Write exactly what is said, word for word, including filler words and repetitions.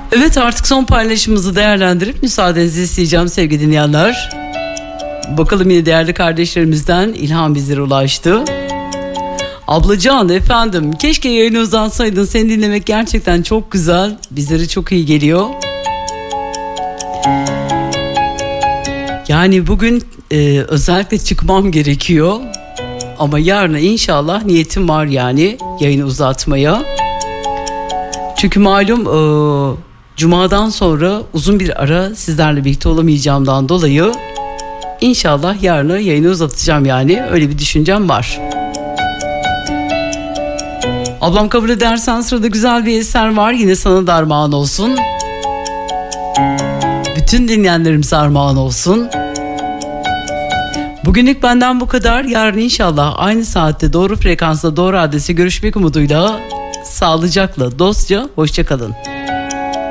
Evet, artık son paylaşımımızı değerlendirip müsaadenizi isteyeceğim sevgili dinleyenler. Bakalım yine değerli kardeşlerimizden ilham bizlere ulaştı. Ablacan efendim, keşke yayını uzatsaydın, seni dinlemek gerçekten çok güzel, bizlere çok iyi geliyor. Yani bugün e, özellikle çıkmam gerekiyor ama yarına inşallah niyetim var yani yayını uzatmaya. Çünkü malum e, Cuma'dan sonra uzun bir ara sizlerle birlikte olamayacağımdan dolayı inşallah yarına yayını uzatacağım, yani öyle bir düşüncem var. Ablam kabul edersen sırada güzel bir eser var, yine sana da armağan olsun. Bütün dinleyenlerimize armağan olsun. Bugünlük benden bu kadar. Yarın inşallah aynı saatte doğru frekansta doğru adrese görüşmek umuduyla sağlıcakla, dostça, hoşça kalın.